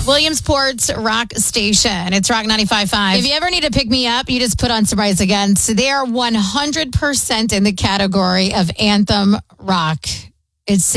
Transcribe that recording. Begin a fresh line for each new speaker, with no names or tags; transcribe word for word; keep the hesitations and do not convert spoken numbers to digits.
Williamsport's Rock Station. It's Rock ninety-five point five. If you ever need to pick me up, you just put on Surprise Against. They are one hundred percent in the category of anthem rock. It's